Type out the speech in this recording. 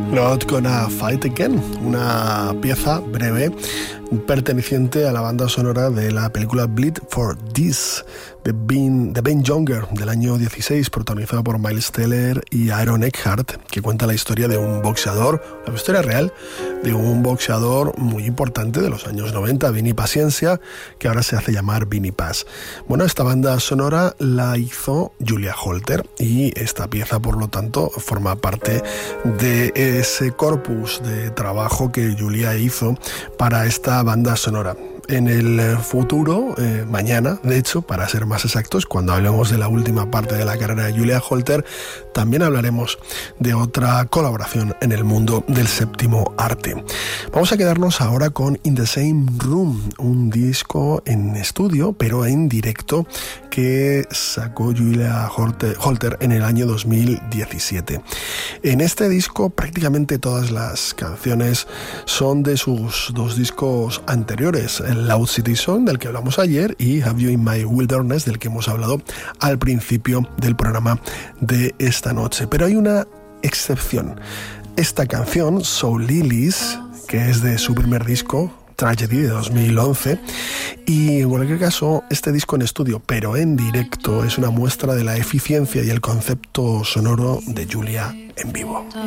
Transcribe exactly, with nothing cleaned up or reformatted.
Not Gonna Fight Again, una pieza breve perteneciente a la banda sonora de la película Bleed for This de Ben, de Ben Younger del año dieciséis, protagonizada por Miles Teller y Aaron Eckhart, que cuenta la historia de un boxeador, la historia real de un boxeador muy importante de los años noventa, Vinny Paciencia, que ahora se hace llamar Vinny Paz. Bueno, esta banda sonora la hizo Julia Holter y esta pieza, por lo tanto, forma parte de ese corpus de trabajo que Julia hizo para esta banda sonora. En el futuro, eh, mañana, de hecho, para ser más exactos, cuando hablemos de la última parte de la carrera de Julia Holter, también hablaremos de otra colaboración en el mundo del séptimo arte. Vamos a quedarnos ahora con In the Same Room, un disco en estudio, pero en directo, que sacó Julia Holter en el año dos mil diecisiete. En este disco, prácticamente todas las canciones son de sus dos discos anteriores, el Loud City Song, del que hablamos ayer, y Have You in My Wilderness, del que hemos hablado al principio del programa de esta noche. Pero hay una excepción. Esta canción, So Lilies, que es de su primer disco, Tragedy, de dos mil once, y en cualquier caso, este disco en estudio, pero en directo, es una muestra de la eficiencia y el concepto sonoro de Julia en vivo.